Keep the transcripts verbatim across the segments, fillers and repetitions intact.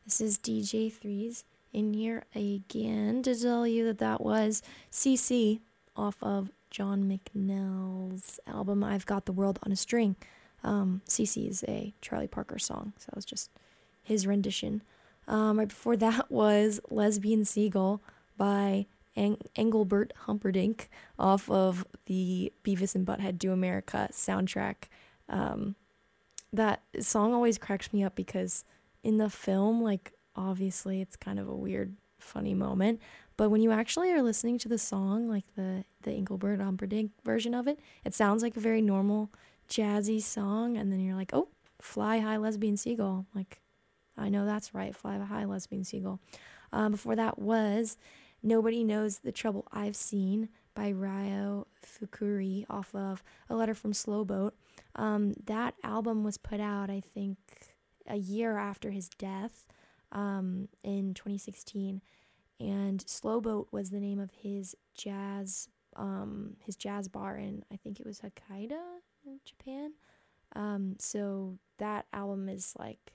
This is D J threes in here again to tell you that that was C C off of John McNeill's album I've Got the World on a String. Um, C C is a Charlie Parker song, so that was just his rendition. Um, right before that was Lesbian Seagull by Eng- Engelbert Humperdinck off of the Beavis and Butthead Do America soundtrack. Um, that song always cracks me up because in the film, like, obviously it's kind of a weird, funny moment. But when you actually are listening to the song, like the, the Engelbert Humperdinck version of it, it sounds like a very normal, jazzy song. And then you're like, oh, fly high lesbian seagull. Like, I know that's right, fly high lesbian seagull. Um, before that was Nobody Knows the Trouble I've Seen by Ryo Fukuri off of A Letter from Slowboat. Um, that album was put out, I think, a year after his death um, in twenty sixteen. And Slowboat was the name of his jazz um, his jazz bar in, I think it was Hokkaido in Japan. Um, so that album is like,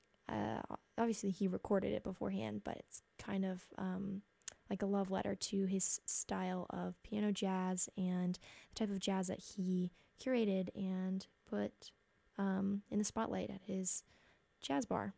uh, obviously he recorded it beforehand, but it's kind of um, like a love letter to his style of piano jazz and the type of jazz that he curated and put um, in the spotlight at his jazz bar.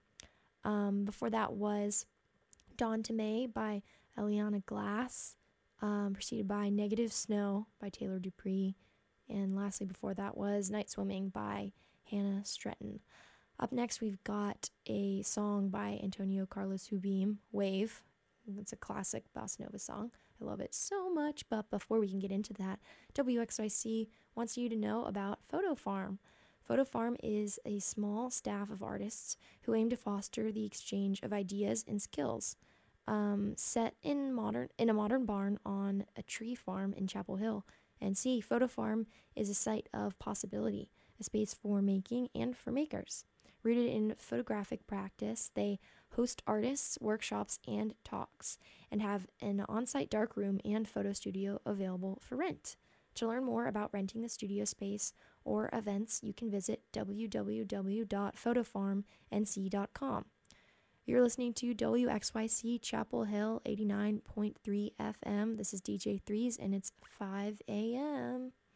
Um, before that was Dawn to May by Eliana Glass, um, preceded by Negative Snow by Taylor Dupree, and lastly before that was Night Swimming by Hannah Stretton. Up next, we've got a song by Antonio Carlos Jobim, Wave. It's a classic bossa nova song. I love it so much. But before we can get into that, W X Y C wants you to know about Photo Farm. Photo Farm is a small staff of artists who aim to foster the exchange of ideas and skills. Um, set in modern in a modern barn on a tree farm in Chapel Hill. And see, Photo Farm is a site of possibility, a space for making and for makers. Rooted in photographic practice, they host artists, workshops, and talks, and have an on site darkroom and photo studio available for rent. To learn more about renting the studio space or events, you can visit w w w dot photo farm n c dot com. You're listening to W X Y C Chapel Hill eighty-nine point three F M. This is D J threes, and it's five a m